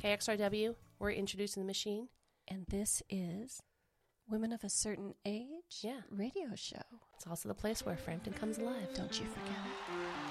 KXRW, we're introducing the machine. And this is Women of a Certain Age radio show. It's also the place where Frampton comes alive. Don't you forget it.